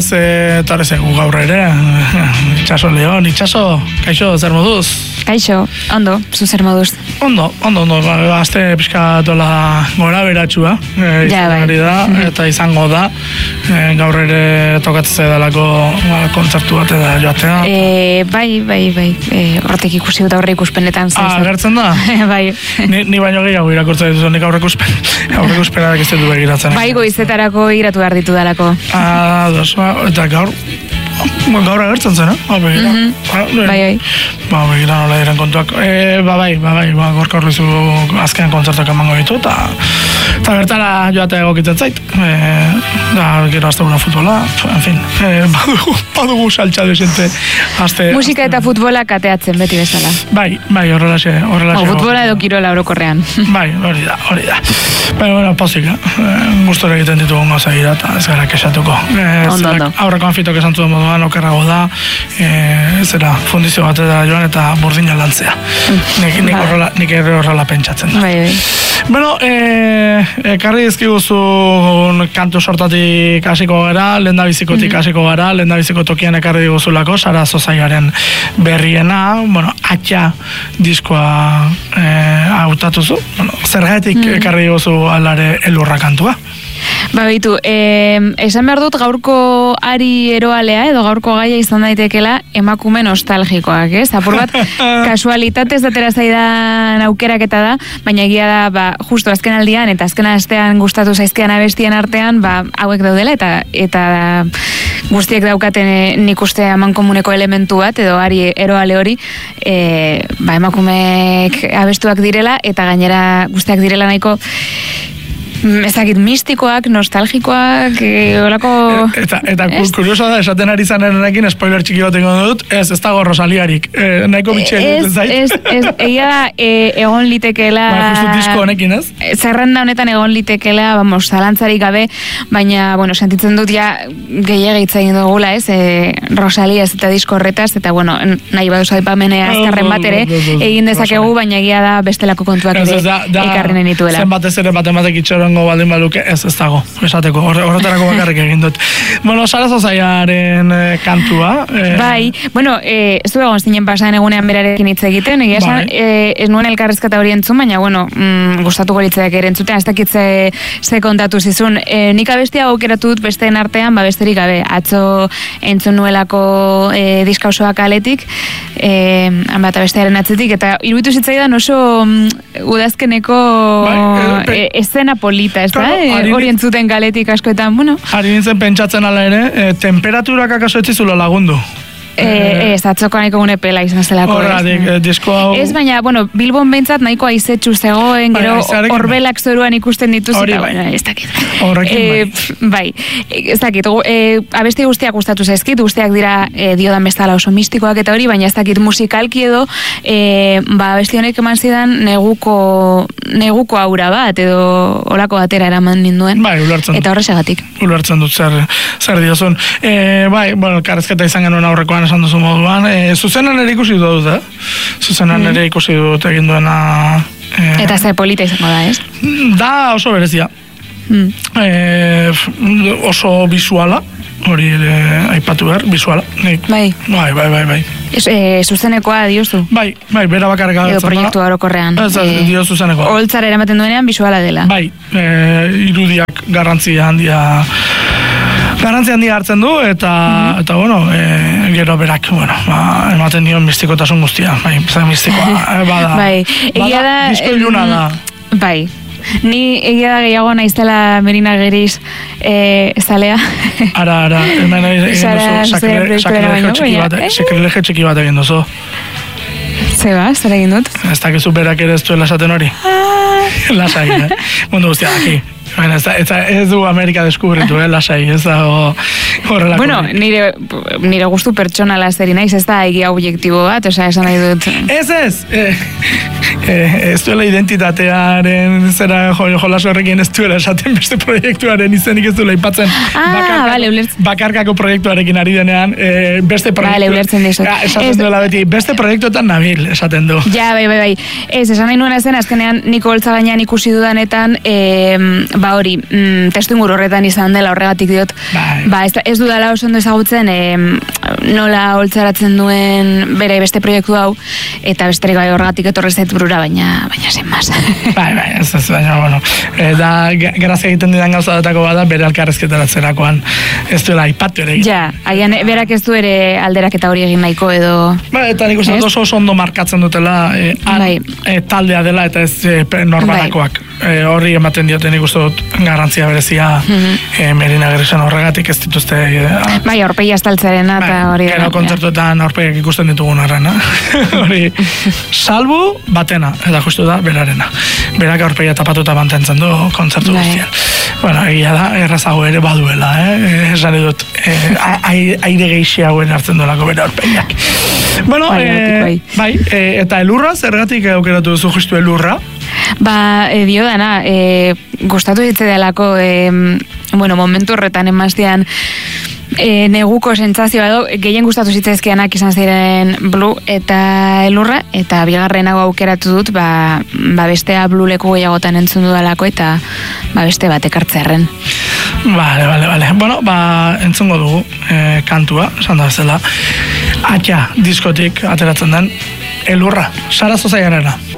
Torre zegu gaur ere, Itxaso Leon, Itxaso, kaixo, zer moduz? Kaixo, ondo, zu zer moduz? Ondo, azte pixka dola gora beratxua, izan da, eta izango da, gaur ere tokatzea dalako kontzertu bat eda joatea. Bai, horretik ikusi dut aurre ikuspenetan. Gertzen da? Bai. Ni baino gehiago irakurtzen dituzu, nik aurre ikuspenak ez dut begiratzen. Bai, goizetarako iratu behar ditu dalako. Eta gaur agertzen zen, Bai. Begira nola diren kontuak. Bai, gorka horrizu azkenan kontzertuak emango ditu, eta bertara joatea egokitzen zait. Gero azte guna futbola, en fin, badugu saltxa desente. Musika eta futbola kateatzen beti bezala. Bai, horrelaxe. Futbola edo kirola orokorrean. Bai, hori da. Baina, pozik, gustora egiten ditugu gauza gira, eta ez gara kexatuko. Ondo. Aurreko anfitok esan zuen moduan, okerrago da, zera, fundizio bat da joan eta burdina lantzea. Nik ere horrela pentsatzen da. Bai. Bueno, ekarri dizkiguzu kantu sortatik hasiko gara, lehendabizikotik hasiko gara, lehendabiziko tokian ekarri diguzulako, Sara Zozaiaren berriena, atxa diskoa hautatuzu. Zergatik ekarri diguzu alare elurra kantua? Ba, behitu, esan behar dut gaurko ari eroalea edo gaurko gaia izan daitekela emakume nostalgikoak, ez? Apur bat, kasualitatez datera zaidan aukeraketa da, baina egia da, justu azken aldian eta azken astean gustatu zaizkean abestien artean, hauek daudela eta guztiek daukaten nik uste amankomuneko elementu bat, edo ari eroale hori, emakumeek abestuak direla, eta gainera guztiak direla nahiko ezakit mistikoak, nostalgikoak, olako... Eta kurioso da, esaten ari zanerekin, spoiler txiki bat egon dut, ez dago Rosaliarik, nahiko bitxen dut zait. Egia da, egon litekeela... Justu disko honekin, ez? Zerrenda honetan egon litekeela, zalantzarik gabe, baina, sentitzen dut ja gehiagitza egin dugula, ez? Rosalia ez eta disko horretaz, eta, nahi baduzu aipamenea azkarren bat ere, egin dezakegu, baina egia da bestelako kontuak ekarren enituela. Zen batez ere matematik itxoron baldin baluke, ez dago, esateko, horretarako bakarrik egin dut. Sara Zozaiaren kantua. Bai, ez du egon zinen pasaen egunean berarekin hitz egiten, egia esan, ez nuen elkarrezkata hori entzun, baina, gustatuko litzeak ere entzuten, ez dakit ze kontatu zizun. Nik abestia aukeratu dut besteen artean, besterik gabe, atzo entzun nuelako diska osoa kaletik, bat abestearen atzetik, eta iruditu zitzaidan oso udazkeneko eszena polita, ez da? Hori entzuten galetik askoetan, Ari nintzen pentsatzen ala ere, temperaturak akaso etzizula lagundu. Ez, atzokoan nahiko gune pela izan zelako. Horradik, disko hau... Ez, baina, Bilbon behintzat nahiko aizetxu zegoen, gero horbelak zoruan ikusten dituz, eta, ez dakit. Horrekin bai. Ez dakit, abesti guztiak gustatu zaizkit, guztiak dira diodan bezala oso mistikoak eta hori, baina ez dakit musikalki edo, abesti honek eman zidan neguko aura bat, edo olako batera eraman ninduen. Bai, ulertzen. Eta horrexegatik. Ulertzen dut zer diozun. Bai, karrezketa izan genuen aurrekoan esan duzu moduan, zuzenan ere ikusi dut, Zuzenan ere ikusi dut egin duena... Eta ze polita izango da, ez? Da oso berezia. Oso visuala, hori ere aipatu behar, visuala. Bai. Zuzenekoa diozu? Bai, bera bakarrik agertzen da. Edo proiektu orokorrean. Ez, dio zuzenekoa. Holtzara eramaten duenean visuala dela. Bai, irudiak garrantzia handia hartzen du, eta gero berak, ematen dion mistikotasun guztia, mistikoa, bada. Bai, egia da... Disko iluna da. Bai, ni egia da gehiago naiztela Merina Geriz zalea. Ara, hemen sakrileje txiki bat egin duzu. Zeba, zer egin dut? Ez dakizu berak ere ez duela esaten hori. Lasai, mundu guztia, aki. Ez du Amerika deskubritu, lasai, ez da horrelako. Bueno, nire gustu pertsonala zeri naiz, ez da egia objektibo bat, esan nahi dut. Ez duela identitatearen zera jolaso horrekin ez duela esaten beste proiektuaren izenik ez duela ipatzen. Bakarkako proiektuarekin ari denean, beste proiektu... Esaten duela beti, beste proiektuetan nabil, esaten du. Ja, bai. Ez, esan nahi nuen ezen, azkenean Niko Holtza gainean ikusi dudanetan, ba hori, testu inguru horretan izan dela horregatik diot, ba ez dudala oso ondo ezagutzen nola holtzaratzen duen bere beste proiektu hau, eta besterik bai horregatik etorri zait burura, baina zen mas. Bai, ez, baina, bueno, da grazia egiten didan gauza datako bada, bere elkarrezketaratzerakoan ez duela aipatu ere. Ja, agian berak ez du ere alderaketa hori egin nahiko edo... Ba, eta nik uste oso ondo markatzen dutela taldea dela eta ez norbanakoak. Horri ematen dioten nik uste dut garrantzia berezia Merina Grisen horregatik ez dituzte... Bai, aurpegia estaltzarena eta hori... Gero kontzertuetan aurpegiak ikusten ditugun arrena. Hori, salbu batena, eta justu da, berarena. Berak aurpegia tapatuta mantentzen du kontzertu guztian. Bueno, egia da, errazago ere baduela, esan dut, aire geixi hauen hartzen duelako bere aurpegiak. Bueno, bai, eta elurra, zergatik aukeratu duzu justu elurra? Ba, dio dana, gustatu ditze delako, bueno, momentu horretan emaztean, neguko sentsazioa edo gehien gustatu zitzaizkianak izan ziren Blue eta elurra, eta bigarren hau aukeratu dut, ba bestea Blue leku gehiagotan entzun dudalako eta ba beste bat ekartzearren. Vale. Bueno, ba entzungo dugu kantua, esan da bezala. Atxa, diskotik ateratzen den elurra. Sara Zozaiarena.